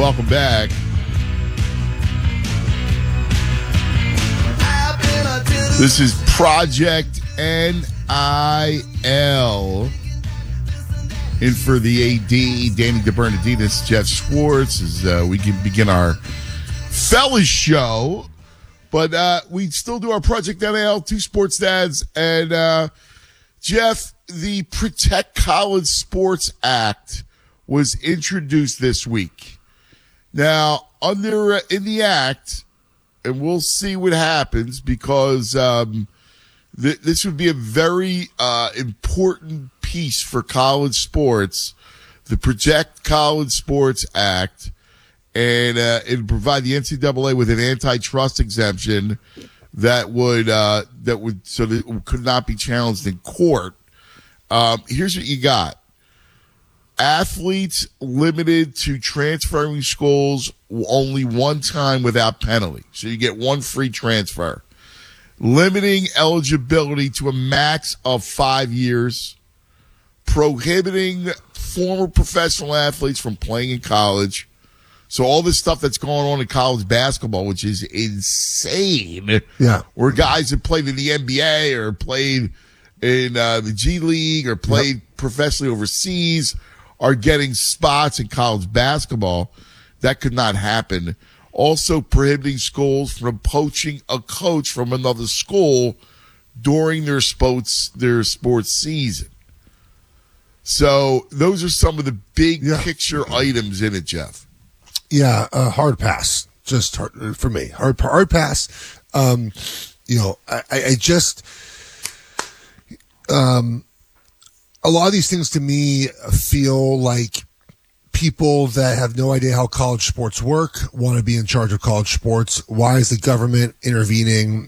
welcome back. This is Project NIL. In for the AD, Danny DeBernardinus, Jeff Schwartz, as we can begin our fellas show. But we still do our Project NIL, two sports dads. And Jeff, the Protect College Sports Act was introduced this week. Now, in the act, and we'll see what happens because this would be a very important piece for college sports, the Protect College Sports Act, and it provide the NCAA with an antitrust exemption that would so that it could not be challenged in court. Here's what you got. Athletes limited to transferring schools only one time without penalty. So you get one free transfer. Limiting eligibility to a max of 5 years. Prohibiting former professional athletes from playing in college. So all this stuff that's going on in college basketball, which is insane. Yeah. Where guys that played in the NBA or played in the G League or played professionally overseas are getting spots in college basketball. That could not happen. Also prohibiting schools from poaching a coach from another school during their sports season. So those are some of the big picture items in it, Jeff. Yeah, hard pass. Just hard, for me. Hard pass. I just a lot of these things to me feel like people that have no idea how college sports work want to be in charge of college sports. Why is the government intervening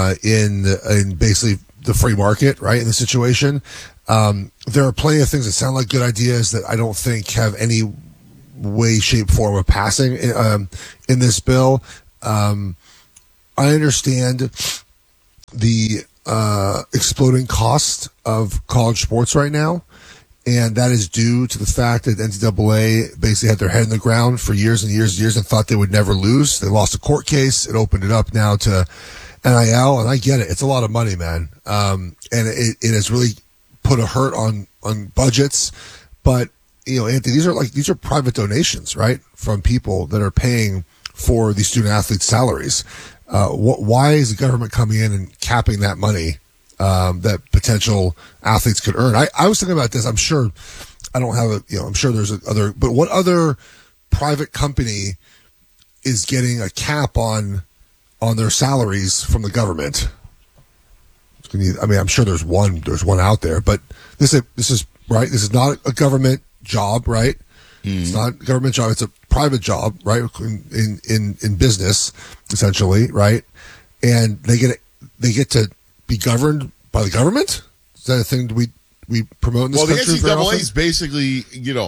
in basically the free market, right, in the situation? There are plenty of things that sound like good ideas that I don't think have any way, shape, form of passing in this bill. I understand the exploding cost of college sports right now, and that is due to the fact that NCAA basically had their head in the ground for years and years and years and thought they would never lose. They lost a court case. It opened it up now to NIL, and I get it. It's a lot of money, man. And it has really put a hurt on budgets. But, Anthony, these are private donations, right, from people that are paying for these student athletes' salaries. Why is the government coming in and capping that money that potential athletes could earn? I was thinking about this. I'm sure I don't have I'm sure there's but what other private company is getting a cap on their salaries from the government? I'm sure there's one out there, but this is right. This is not a government job, right? It's not a government job. It's a private job, right? In business, essentially, right? And they get to be governed by the government. Is that a thing we promote in this country? Well, the NCAA is basically,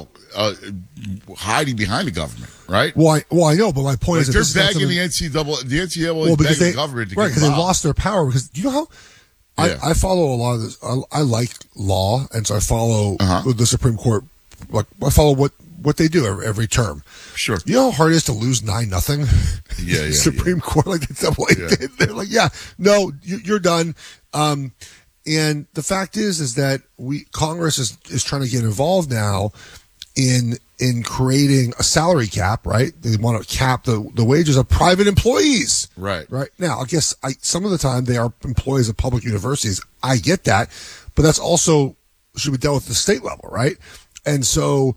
hiding behind the government, right? Well, I know, but my point is that they're begging the NCAA. The NCAA is begging the government to get involved. Because they lost their power. Because do you know how? I follow a lot of this. I like law, and so I follow the Supreme Court. Like I follow what they do every term. Sure. You know how hard it is to lose 9-0? Yeah. Supreme Court, like the NCAA did. They're like, no, you're done. And the fact is that Congress is trying to get involved now in creating a salary cap, right? They want to cap the wages of private employees. Right. Now, I guess some of the time they are employees of public universities. I get that, but that's also should be dealt with at the state level, right? And so,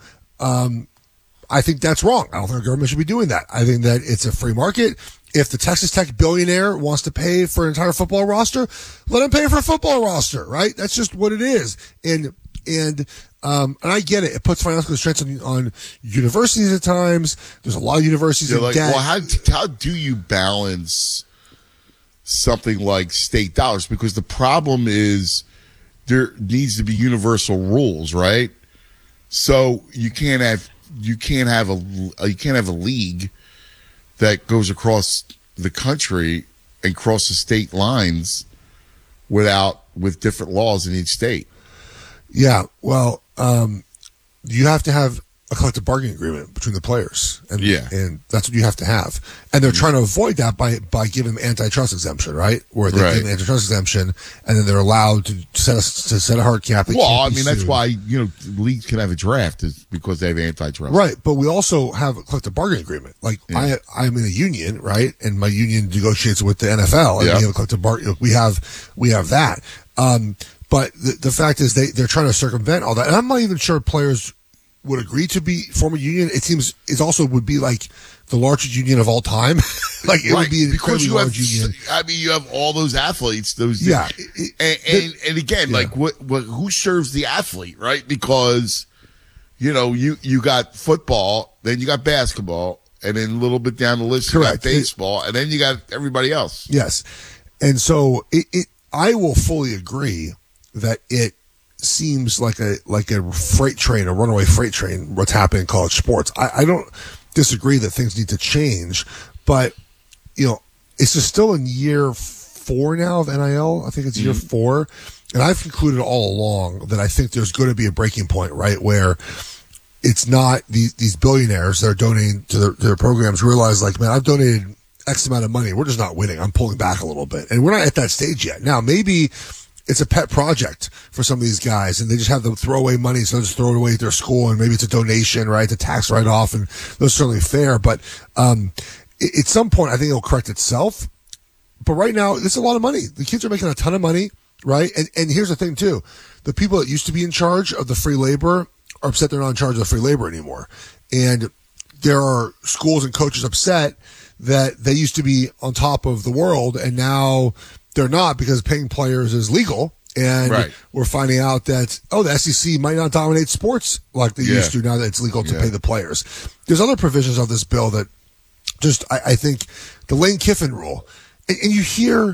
I think that's wrong. I don't think the government should be doing that. I think that it's a free market. If the Texas Tech billionaire wants to pay for an entire football roster, let him pay for a football roster, right? That's just what it is. And I get it. It puts financial constraints on universities at times. There's a lot of universities in debt. Well, how do you balance something like state dollars? Because the problem is there needs to be universal rules, right? So you can't have a league that goes across the country and crosses state lines with different laws in each state. Yeah, well, you have to have a collective bargaining agreement between the players, and Yeah. and that's what you have to have. And they're trying to avoid that by giving them antitrust exemption, right? Where they Right. give them antitrust exemption, and then they're allowed to set a hard cap. They Well, can't I be mean, that's sued. why, leagues can have a draft is because they have antitrust. Right, but we also have a collective bargaining agreement. Like I'm in a union, right, and my union negotiates with the NFL, and Yeah. we have a collective bargaining. We have that. But the fact is, they're trying to circumvent all that, and I'm not even sure players would agree to form a union. It seems it also would be like the largest union of all time. Like it would be an because incredibly you large have, union. I mean, you have all those athletes. Yeah, and again, yeah. like who serves the athlete, right? Because you got football, then you got basketball, and then a little bit down the list, Correct. you got baseball, and then you got everybody else. Yes, and so I will fully agree that it seems like a freight train, a runaway freight train, what's happening in college sports. I don't disagree that things need to change, but it's just still in year 4 now of NIL. I think it's year 4, and I've concluded all along that I think there's going to be a breaking point, right, where it's not these billionaires that are donating to their programs realize, like, man, I've donated X amount of money. We're just not winning. I'm pulling back a little bit, and we're not at that stage yet. Now, maybe it's a pet project for some of these guys, and they just have the throwaway money, so they'll just throw it away at their school, and maybe it's a donation, right? It's a tax write-off, and that's certainly fair. But at some point, I think it'll correct itself. But right now, it's a lot of money. The kids are making a ton of money, right? And here's the thing, too. The people that used to be in charge of the free labor are upset they're not in charge of the free labor anymore. And there are schools and coaches upset that they used to be on top of the world, and now they're not because paying players is legal. And we're finding out that, the SEC might not dominate sports like they used to now that it's legal to pay the players. There's other provisions of this bill that just, I think, the Lane Kiffin rule. And you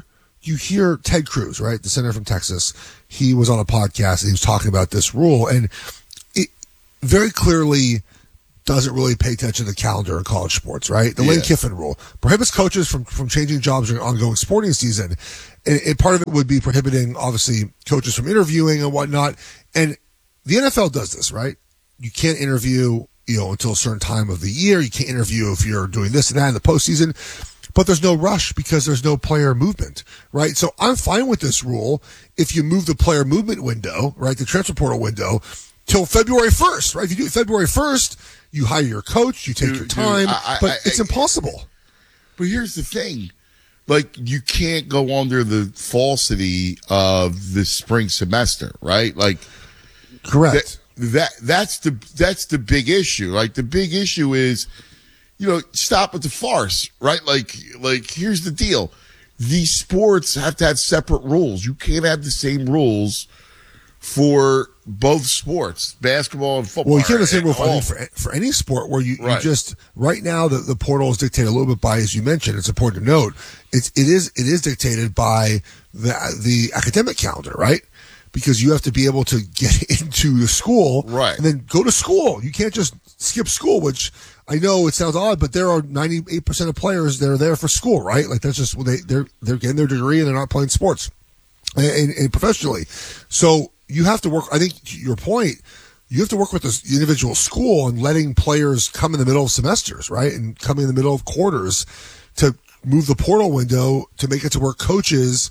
hear Ted Cruz, right, the senator from Texas. He was on a podcast and he was talking about this rule, and it very clearly doesn't really pay attention to the calendar in college sports, right? The Lane Kiffin rule prohibits coaches from changing jobs during ongoing sporting season. And part of it would be prohibiting, obviously, coaches from interviewing and whatnot. And the NFL does this, right? You can't interview, until a certain time of the year. You can't interview if you're doing this and that in the postseason. But there's no rush because there's no player movement, right? So I'm fine with this rule if you move the player movement window, right, the transfer portal window, till February 1st, right? If you do it February 1st, you hire your coach, you take your time, but it's impossible. But here's the thing. Like, you can't go under the falsity of the spring semester, right? Like, correct. That's the big issue. Like, the big issue is, stop with the farce, right? Like here's the deal. These sports have to have separate rules. You can't have the same rules for both sports, basketball and football. Well, you can't have the same rule for any sport where you just, right now, the portal is dictated a little bit by, as you mentioned, it's important to note, it is dictated by the academic calendar, right? Because you have to be able to get into the school, right, and then go to school. You can't just skip school, which I know it sounds odd, but there are 98% of players that are there for school, right? Like, that's just they're getting their degree and they're not playing sports and professionally. So you have to work. I think, to your point, you have to work with the individual school and letting players come in the middle of semesters, right, and coming in the middle of quarters to move the portal window to make it to where coaches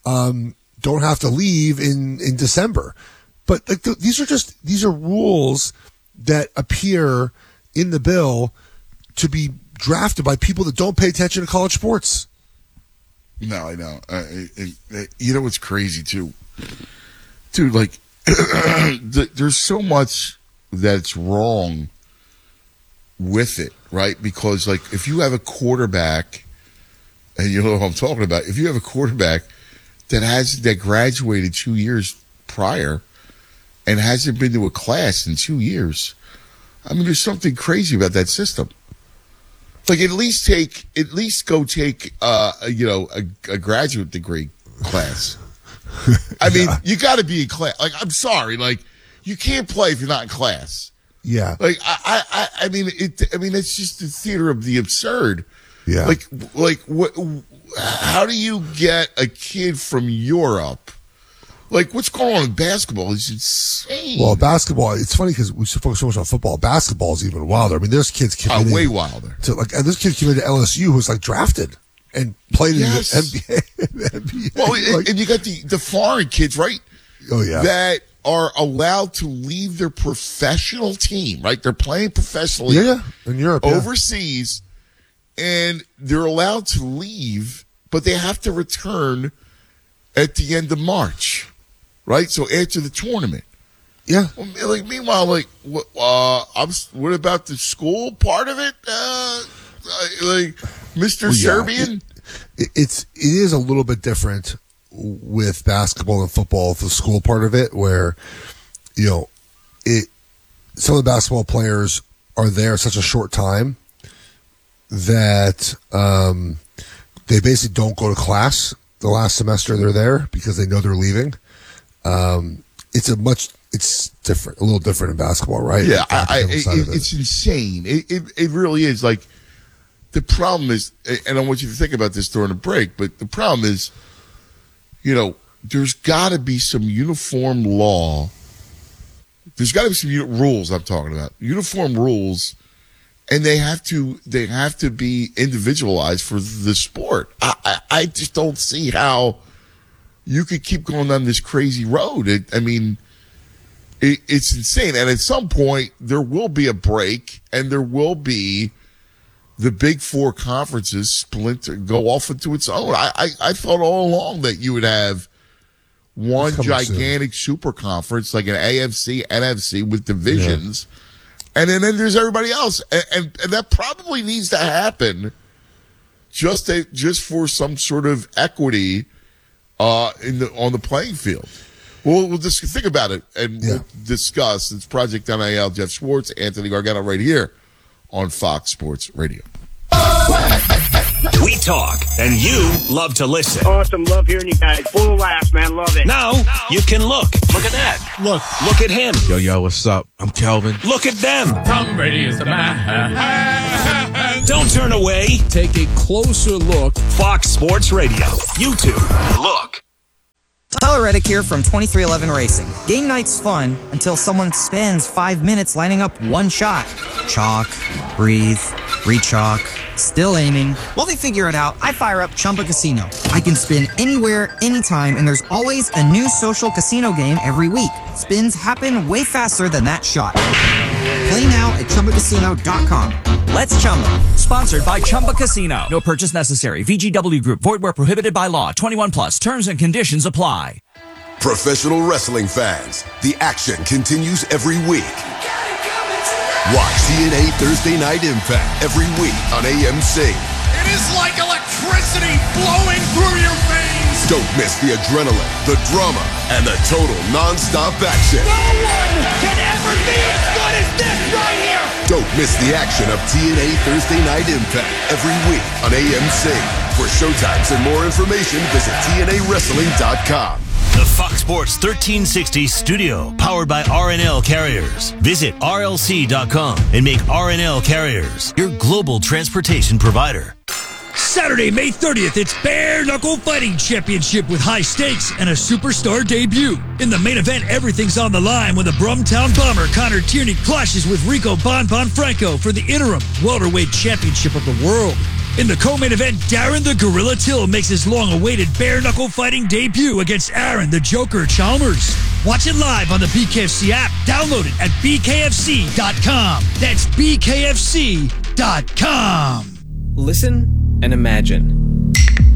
don't have to leave in December. But these are rules that appear in the bill to be drafted by people that don't pay attention to college sports. No, I know. You know what's crazy too, dude? Like, there's so much that's wrong with it, right? Because, like, if you have a quarterback, and you know what I'm talking about, if you have a quarterback that graduated 2 years prior and hasn't been to a class in 2 years, I mean, there's something crazy about that system. Like, at least go take a graduate degree class. I mean, you got to be in class. Like, I'm sorry, like, you can't play if you're not in class. Yeah. Like, I mean, it's just the theater of the absurd. Yeah. Like what? How do you get a kid from Europe? Like, what's going on in basketball is insane. Well, basketball, it's funny because we focus so much on football. Basketball is even wilder. I mean, there's kids committed. Way wilder. And this kid committed to LSU who's like drafted and played Yes. in the NBA. Well, and you got the foreign kids, right? Oh, yeah. That are allowed to leave their professional team, right? They're playing professionally. Yeah, in Europe. Yeah. Overseas, and they're allowed to leave, but they have to return at the end of March, right? So after the tournament. Yeah. Well, like, meanwhile, like, what about the school part of it? Like, Mr. Well, yeah. Serbian? It is a little bit different with basketball and football, the school part of it, where, you know, some of the basketball players are there such a short time that they basically don't go to class the last semester they're there because they know they're leaving. It's different, a little different in basketball, right? Yeah, it's insane. It really is. Like, the problem is, and I want you to think about this during the break, but the problem is, you know, there's got to be some uniform law. There's got to be some rules. I'm talking about uniform rules, and they have to be individualized for the sport. I just don't see how you could keep going down this crazy road. It's insane. And at some point, there will be a break, and there will be the Big Four conferences go off into its own. I thought all along that you would have one gigantic super conference, like an AFC, NFC with divisions, and then there's everybody else. And that probably needs to happen just for some sort of equity on the playing field. We'll just think about it, and we'll discuss. It's Project NIL, Jeff Schwartz, Anthony Gargano right here on Fox Sports Radio. We talk, and you love to listen. Awesome. Love hearing you guys. Full of laughs, man. Love it. Now you can look. Look at that. Look at him. Yo, what's up? I'm Kelvin. Look at them. Tom Brady is the man. Don't turn away. Take a closer look. Fox Sports Radio. YouTube. Look. Tyler Reddick here from 2311 Racing. Game night's fun until someone spends 5 minutes lining up one shot. Chalk, breathe, re-chalk, still aiming. While they figure it out, I fire up Chumba Casino. I can spin anywhere, anytime, and there's always a new social casino game every week. Spins happen way faster than that shot. Play now at ChumbaCasino.com. Let's Chumba. Sponsored by Chumba Casino. No purchase necessary. VGW Group. Void where prohibited by law. 21 plus. Terms and conditions apply. Professional wrestling fans, the action continues every week. Watch TNA Thursday Night Impact every week on AMC. It is like electricity flowing through your veins. Don't miss the adrenaline, the drama, and the total non-stop action. No one can ever be as good as this right here. Don't miss the action of TNA Thursday Night Impact every week on AMC. For showtimes and more information, visit TNAWrestling.com. The Fox Sports 1360 studio, powered by RNL Carriers. Visit RLC.com and make RNL Carriers your global transportation provider. Saturday, May 30th, it's Bare Knuckle Fighting Championship with high stakes and a superstar debut. In the main event, everything's on the line when the Brumtown Bomber Connor Tierney clashes with Rico Bon Franco for the interim welterweight championship of the world. In the co-main event, Darren the Gorilla Till makes his long-awaited bare-knuckle fighting debut against Aaron the Joker Chalmers. Watch it live on the BKFC app. Download it at bkfc.com. That's bkfc.com. Listen and imagine.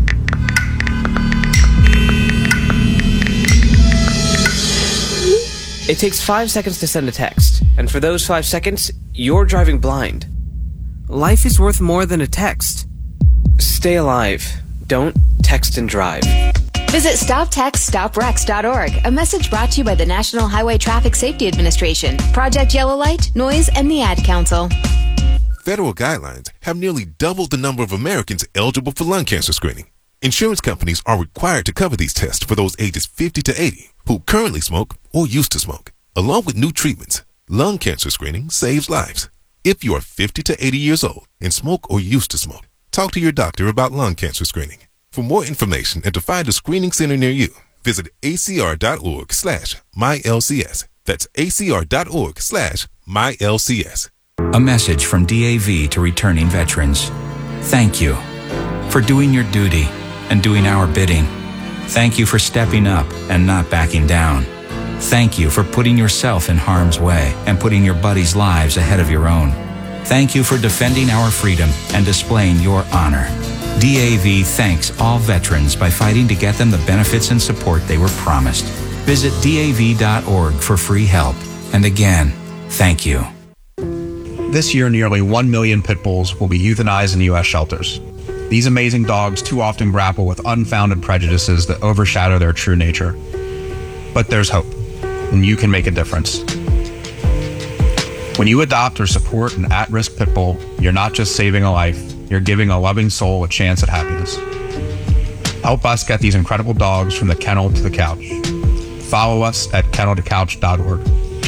It takes 5 seconds to send a text, and for those 5 seconds, you're driving blind. Life is worth more than a text. Stay alive. Don't text and drive. Visit StopTextStopWrecks.org. A message brought to you by the National Highway Traffic Safety Administration, Project Yellow Light, Noise, and the Ad Council. Federal guidelines have nearly doubled the number of Americans eligible for lung cancer screening. Insurance companies are required to cover these tests for those ages 50 to 80 who currently smoke or used to smoke. Along with new treatments, lung cancer screening saves lives. If you are 50 to 80 years old and smoke or used to smoke, talk to your doctor about lung cancer screening. For more information and to find a screening center near you, Visit acr.org/mylcs. That's acr.org/mylcs. A message from DAV to returning veterans. Thank you for doing your duty and doing our bidding. Thank you for stepping up and not backing down. Thank you for putting yourself in harm's way and putting your buddies' lives ahead of your own. Thank you for defending our freedom and displaying your honor. DAV thanks all veterans by fighting to get them the benefits and support they were promised. Visit DAV.org for free help. And again, thank you. This year, nearly 1 million pit bulls will be euthanized in U.S. shelters. These amazing dogs too often grapple with unfounded prejudices that overshadow their true nature. But there's hope, and you can make a difference. When you adopt or support an at-risk pit bull, you're not just saving a life, you're giving a loving soul a chance at happiness. Help us get these incredible dogs from the kennel to the couch. Follow us at kenneltocouch.org.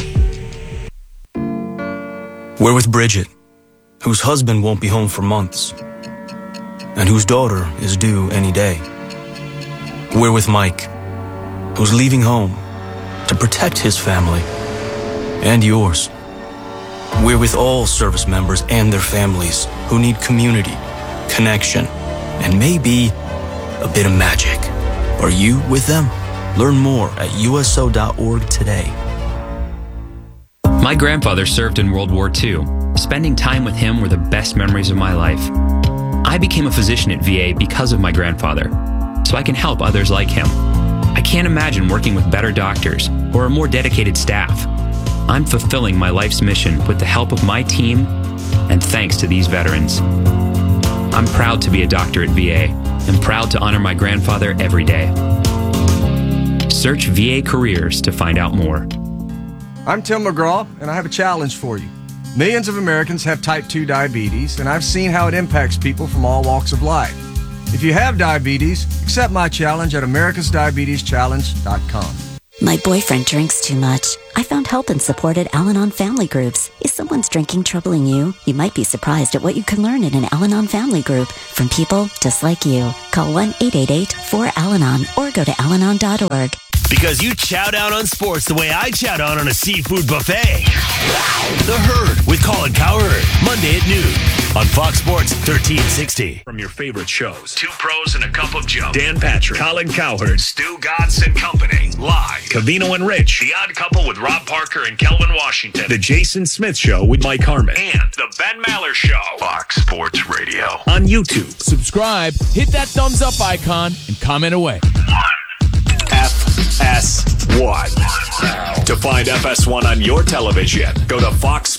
We're with Bridget, whose husband won't be home for months, and whose daughter is due any day. We're with Mike, who's leaving home to protect his family and yours. We're with all service members and their families who need community, connection, and maybe a bit of magic. Are you with them? Learn more at uso.org today. My grandfather served in World War II. Spending time with him were the best memories of my life. I became a physician at VA because of my grandfather, so I can help others like him. I can't imagine working with better doctors or a more dedicated staff. I'm fulfilling my life's mission with the help of my team and thanks to these veterans. I'm proud to be a doctor at VA and proud to honor my grandfather every day. Search VA Careers to find out more. I'm Tim McGraw, and I have a challenge for you. Millions of Americans have type 2 diabetes, and I've seen how it impacts people from all walks of life. If you have diabetes, accept my challenge at americasdiabeteschallenge.com. My boyfriend drinks too much. I found help and support at Al-Anon family groups. Is someone's drinking troubling you? You might be surprised at what you can learn in an Al-Anon family group from people just like you. Call 1-888-4-AL-ANON or go to alanon.org. Because you chow down on sports the way I chow down on a seafood buffet. The Herd with Colin Cowherd, Monday at noon on Fox Sports 1360. From your favorite shows, Two Pros and a Cup of Joe, Dan Patrick, Colin Cowherd, Stu Gatz and Company, live, Covino and Rich, The Odd Couple with Rob Parker and Kelvin Washington, The Jason Smith Show with Mike Harmon, and The Ben Maller Show, Fox Sports Radio, on YouTube. Subscribe, hit that thumbs up icon, and comment away. FS1. To find FS1 on your television, go to Fox